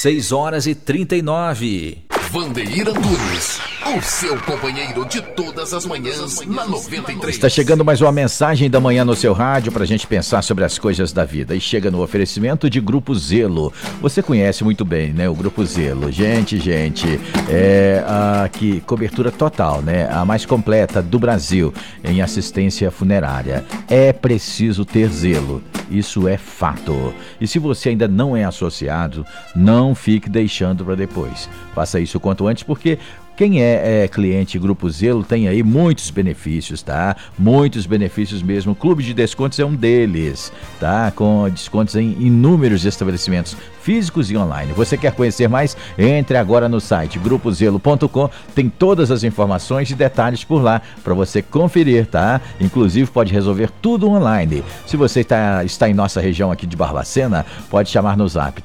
6h39. Vandeir Antunes, o seu companheiro de todas as manhãs na 93. Está chegando mais uma mensagem da manhã no seu rádio para a gente pensar sobre as coisas da vida. E chega no oferecimento de Grupo Zelo. Você conhece muito bem, né? O Grupo Zelo. Gente, que cobertura total, né? A mais completa do Brasil em assistência funerária. É preciso ter zelo. Isso é fato. E se você ainda não é associado, não fique deixando para depois. Faça isso o quanto antes, porque quem é cliente Grupo Zelo tem aí muitos benefícios, tá? Muitos benefícios mesmo. O Clube de Descontos é um deles, tá? Com descontos em inúmeros estabelecimentos físicos e online. Você quer conhecer mais? Entre agora no site grupozelo.com. Tem todas as informações e detalhes por lá para você conferir, tá? Inclusive pode resolver tudo online. Se você está em nossa região aqui de Barbacena, pode chamar no zap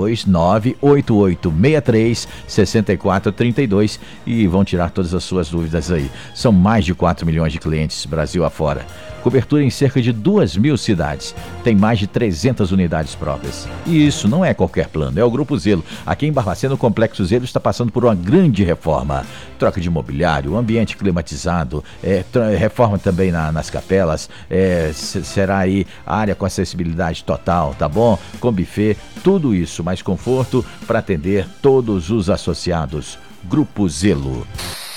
32988636432 e vão tirar todas as suas dúvidas aí. São mais de 4 milhões de clientes Brasil afora. Cobertura em cerca de 2.000 cidades. Tem mais de 300 unidades próprias. E isso não é qualquer plano, é o Grupo Zelo. Aqui em Barbacena, o Complexo Zelo está passando por uma grande reforma. Troca de mobiliário, ambiente climatizado, reforma também nas capelas, será aí área com acessibilidade total, tá bom? Com buffet, tudo isso, mais conforto para atender todos os associados. Grupo Zelo.